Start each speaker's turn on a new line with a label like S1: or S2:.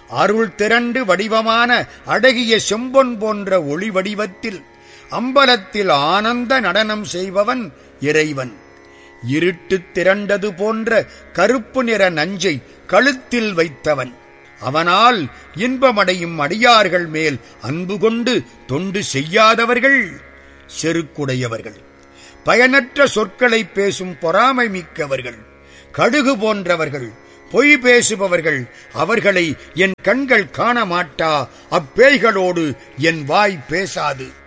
S1: அருள் திரண்டு வடிவமான அழகிய செம்பொன் போன்ற ஒளி வடிவத்தில் அம்பலத்தில் ஆனந்த நடனம் செய்பவன் இறைவன். இருட்டு திரண்டது போன்ற கருப்பு நிற நஞ்சை கழுத்தில் வைத்தவன். அவனால் இன்பமடையும் அடியார்கள் மேல் அன்பு கொண்டு தொண்டு செய்யாதவர்கள் செருக்குடையவர்கள், பயனற்ற சொற்களை பேசும் பொறாமை மிக்கவர்கள், கடுகு போன்றவர்கள், பொய் பேசுபவர்கள். அவர்களை என் கண்கள் காண மாட்டா, அப்பேய்களோடு என் வாய் பேசாது.